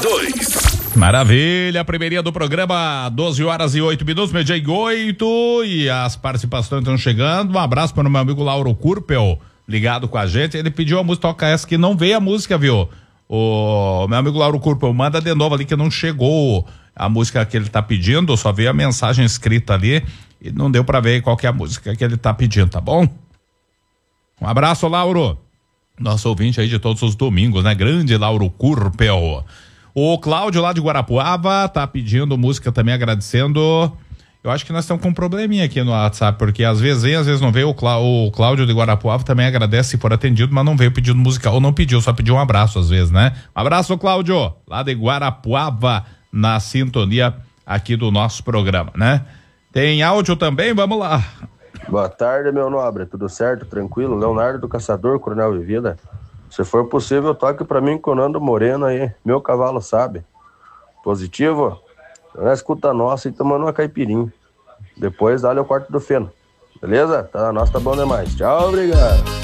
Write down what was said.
92. Maravilha, a primeirinha do programa, 12h08, meio-dia e 8, e as participações estão chegando. Um abraço para o meu amigo Lauro Kurpel, ligado com a gente. Ele pediu a música, toca essa que não veio a música, viu? O meu amigo Lauro Kurpel, manda de novo ali que não chegou a música que ele tá pedindo, só veio a mensagem escrita ali e não deu para ver qual que é a música que ele tá pedindo, tá bom? Um abraço, Lauro. Nosso ouvinte aí de todos os domingos, né? Grande Lauro Kurpel. O Cláudio lá de Guarapuava tá pedindo música também, agradecendo. Eu acho que nós estamos com um probleminha aqui no WhatsApp, porque às vezes vem, às vezes não veio. O Cláudio de Guarapuava também agradece se for atendido, mas não veio pedindo música, ou não pediu, só pediu um abraço às vezes, né? Um abraço, Cláudio, lá de Guarapuava, na sintonia aqui do nosso programa, né? Tem áudio também, vamos lá. Boa tarde, meu nobre, tudo certo, tranquilo? Leonardo do Caçador, Coronel Vivida. Se for possível, toque pra mim com o Nando Moreno aí, meu cavalo sabe. Positivo? Na escuta nossa e tomando uma caipirinha. Depois dá-lhe o quarto do feno. Beleza? Tá, nossa, tá bom demais. Tchau, obrigado.